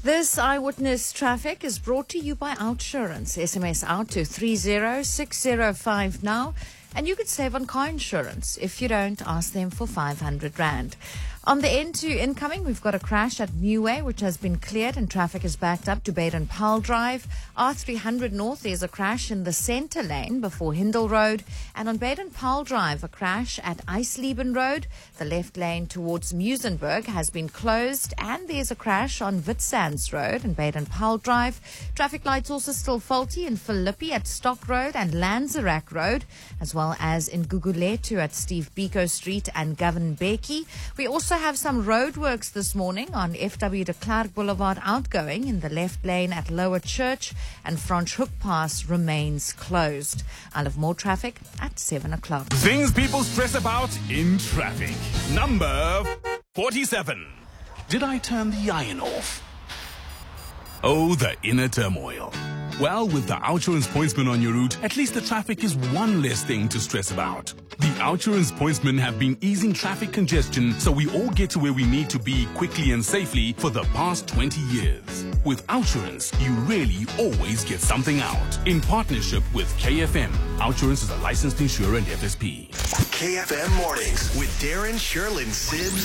This Eyewitness Traffic is brought to you by Outsurance. SMS out to 30605 now, and you could save on car insurance. If you don't, ask them for 500 Rand. On the end to incoming, we've got a crash at Newway, which has been cleared and traffic is backed up to Baden-Powell Drive. R300 North, there's a crash in the center lane before Hindle Road. And on Baden-Powell Drive, a crash at Eisleben Road. The left lane towards Muizenberg has been closed. And there's a crash on Witsands Road and Baden-Powell Drive. Traffic lights also still faulty in Philippi at Stock Road and Lanzerac Road, as well as in Guguletu at Steve Biko Street and Govan Becky. We also have some roadworks this morning on FW de Klerk Boulevard outgoing in the left lane at Lower Church, and Franschhoek Pass remains closed. I'll have more traffic at 7 o'clock. Things people stress about in traffic. Number 47. Did I turn the iron off? Oh, the inner turmoil. Well, with the Outsurance Pointsmen on your route, at least the traffic is one less thing to stress about. The Outsurance Pointsmen have been easing traffic congestion so we all get to where we need to be quickly and safely for the past 20 years. With Outsurance, you really always get something out. In partnership with KFM, Outsurance is a licensed insurer and FSP. KFM Mornings with Darren, Sherlyn, Sid,